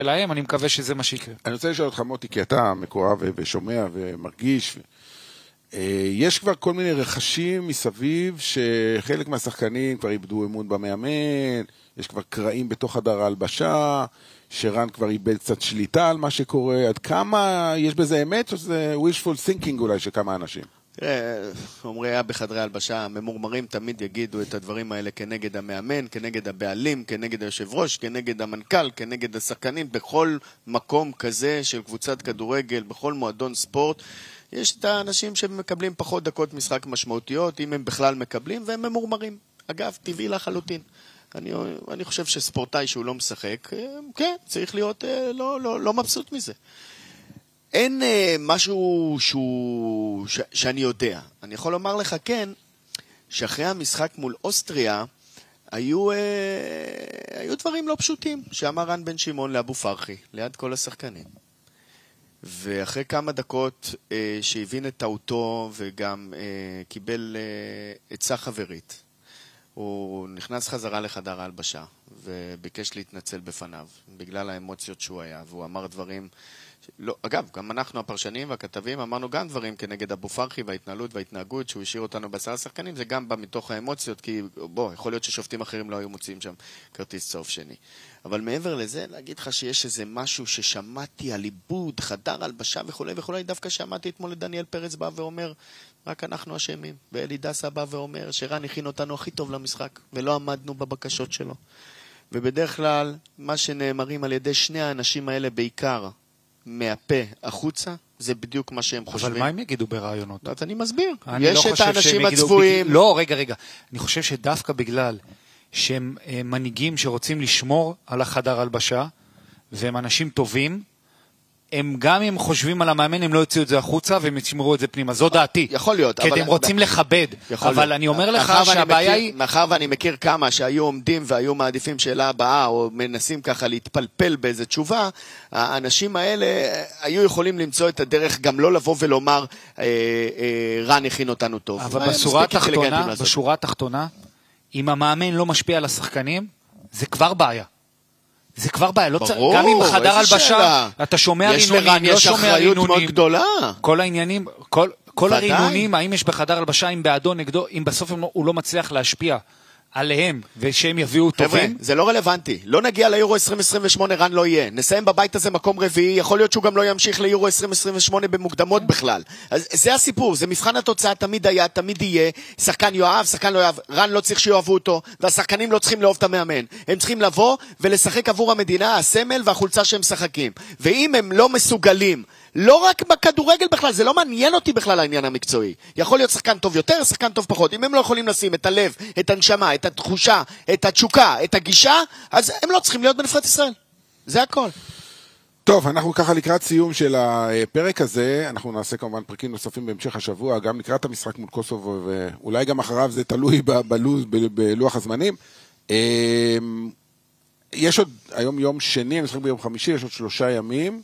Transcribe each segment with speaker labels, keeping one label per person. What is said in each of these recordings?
Speaker 1: להם, אני מקווה שזה מה שיקרה.
Speaker 2: אני רוצה לשאול אותך מוטי, כי אתה מקורב ושומע ומרגיש, יש כבר כל מיני רכשים מסביב שחלק מהשחקנים כבר איבדו אמון במאמן, יש כבר קרעים בתוך חדר ההלבשה, שרן כבר איבד קצת שליטה על מה שקורה, עד כמה יש בזה אמת או שזה wishful thinking אולי של כמה אנשים?
Speaker 3: אומרי היה בחדרי הלבשה, הממורמרים תמיד יגידו את הדברים האלה כנגד המאמן, כנגד הבעלים, כנגד היושב ראש, כנגד המנכ"ל, כנגד השחקנים, בכל מקום כזה של קבוצת כדורגל, בכל מועדון ספורט, יש את האנשים שמקבלים פחות דקות משחק משמעותיות, אם הם בכלל מקבלים, והם ממורמרים. אגב, טבעי לחלוטין. אני חושב שספורטאי שהוא לא משחק, כן, צריך להיות לא מבסוט מזה. אין משהו שאני יודע. אני יכול לומר לך כן, שאחרי המשחק מול אוסטריה, היו דברים לא פשוטים, שאמר רן בן שמעון לאבו פרחי, ליד כל השחקנים. ואחרי כמה דקות שהבין את טעותו וגם קיבל עצה חברית, הוא נכנס חזרה לחדר ההלבשה וביקש להתנצל בפניו בגלל האמוציות שהוא היה, והוא אמר דברים לא, אגב, גם אנחנו הפרשנים והכתבים אמרנו גם דברים כנגד אבו פרחי וההתנהלות וההתנהגות שהוא השאיר אותנו בעשרה שחקנים, זה גם בא מתוך האמוציות, כי יכול להיות ששופטים אחרים לא היו מוצאים שם כרטיס צהוב שני. אבל מעבר לזה, להגיד לך שיש איזה משהו ששמעתי על עיבוד, חדר הלבשה וכו' וכו', דווקא שמעתי אתמול לדניאל פרץ בא ואומר, רק אנחנו אשמים. ואלי דסה בא ואומר שרן הכין אותנו הכי טוב למשחק, ולא עמדנו בבקשות שלו. ובדרך כלל, מה שנאמרים על ידי שני האנשים האלה בעיקר, מהפה החוצה, זה בדיוק מה שהם חושבים.
Speaker 1: אבל מה הם יגידו ברעיונות?
Speaker 3: אני מסביר. יש את האנשים הצבועים.
Speaker 1: לא, רגע. אני חושב שדווקא בגלל שהם מנהיגים שרוצים לשמור על החדר הלבשה, והם אנשים טובים, הם גם אם חושבים על המאמן, הם לא יוציאו את זה החוצה, והם ישמרו את זה פנימה. זו דעתי.
Speaker 3: יכול להיות.
Speaker 1: כי הם רוצים לכבד. אבל אני אומר לך שהבעיה היא...
Speaker 3: מאחר ואני מכיר כמה שהיו עומדים והיו מעדיפים שאלה הבאה, או מנסים ככה להתפלפל באיזו תשובה, האנשים האלה היו יכולים למצוא את הדרך גם לא לבוא ולומר, רן הכין אותנו טוב.
Speaker 1: אבל בשורה התחתונה, אם המאמן לא משפיע על השחקנים, זה כבר בעיה. זה כבר בעיה,
Speaker 3: ברור,
Speaker 1: גם אם חדר הלבשה, אתה שומע רינונים, לא שומע רינונים, כל העניינים, כל הרינונים, האם יש בחדר הלבשה, אם בעדו, נגדו, אם בסוף הוא לא מצליח להשפיע עליהם, ושהם יביאו טובים.
Speaker 3: זה לא רלוונטי, לא נגיע ליורו 2028, רן לא יהיה, נסיים בבית הזה מקום רביעי, יכול להיות שהוא גם לא ימשיך ליורו 2028 במוקדמות בכלל. אז זה הסיפור, זה מבחן התוצאה, תמיד היה, תמיד יהיה, שחקן יואב, שחקן לא יואב, רן לא צריך שיואבו אותו, והשחקנים לא צריכים לאהוב את המאמן, הם צריכים לבוא ולשחק עבור המדינה, הסמל והחולצה שהם שחקים, ואם הם לא מסוגלים, לא רק בכדורגל בכלל, זה לא מעניין אותי בכלל העניין המקצועי. יכול להיות שחקן טוב יותר, שחקן טוב פחות. אם הם לא יכולים לשים את הלב, את הנשמה, את התחושה, את התשוקה, את הגישה, אז הם לא צריכים להיות בנבחרת ישראל. זה הכל.
Speaker 2: טוב, אנחנו ככה לקראת סיום של הפרק הזה, אנחנו נעשה כמובן פרקים נוספים בהמשך השבוע, גם לקראת המשחק מול קוסובו, ואולי גם אחריו זה תלוי בלוח הזמנים. יש עוד, היום יום שני, המשחק ביום חמישי, יש עוד 3 ימים.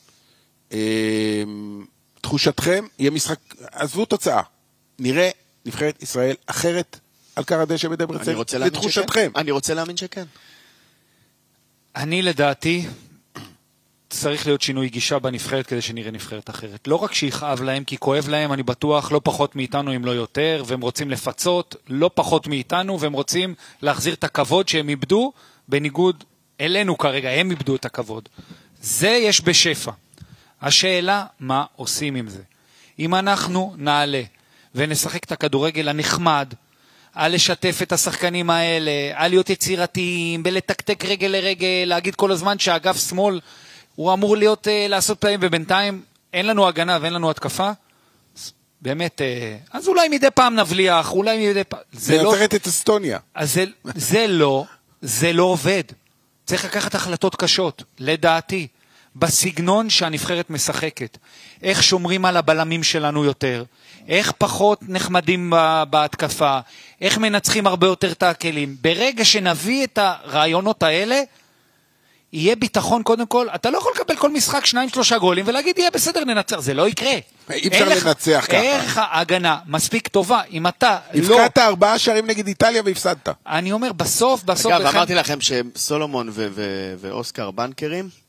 Speaker 2: תחושתכם, יהיה משחק, עזבו תוצאה, נראה נבחרת ישראל אחרת על קר הדשא בדברצן, לתחושתכם.
Speaker 3: אני רוצה להאמין שכן.
Speaker 1: אני לדעתי צריך להיות שינוי גישה בנבחרת כדי שנראה נבחרת אחרת. לא רק שיכאב להם, כי כואב להם, אני בטוח, לא פחות מאיתנו אם לא יותר, והם רוצים לפצות, לא פחות מאיתנו, והם רוצים להחזיר את הכבוד שהם איבדו, בניגוד אלינו כרגע, הם איבדו את הכבוד. זה יש בשפע. השאלה, מה עושים עם זה? אם אנחנו נעלה ונשחק את הכדורגל הנחמד, על לשתף את השחקנים האלה, על להיות יצירתיים, בלתקתק רגל לרגל, להגיד כל הזמן שהאגף שמאל הוא אמור לעשות פלאים, ובינתיים אין לנו הגנה ואין לנו התקפה, באמת, אז אולי מדי פעם נבליח, אולי מדי פעם...
Speaker 2: זה נוצרת את אסטוניה.
Speaker 1: אז זה לא עובד. צריך לקחת החלטות קשות, לדעתי. בסגנון שהנבחרת משחקת, איך שומרים על הבלמים שלנו יותר, איך פחות נחמדים בהתקפה, איך מנצחים הרבה יותר את הכלים. ברגע שנביא את הרעיונות האלה, יהיה ביטחון קודם כל, אתה לא יכול לקבל כל משחק 2-3 גולים, ולהגיד יהיה בסדר ננצח, זה לא יקרה.
Speaker 2: אי אפשר לנצח ככה.
Speaker 1: אין לך הגנה מספיק טובה, אם אתה
Speaker 2: לא... הפקעת 4 שערים נגד איטליה והפסדת.
Speaker 1: אני אומר, בסוף...
Speaker 3: אגב, אמרתי לכם שסולומון ואוסקר בנקרים,